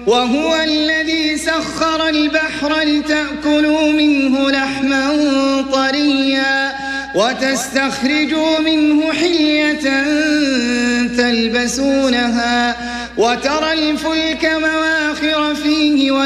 وهو الذي سخر البحر لتأكلوا منه لحما طريا وتستخرجوا منه حلية تلبسونها وترى الفلك مواخر فيه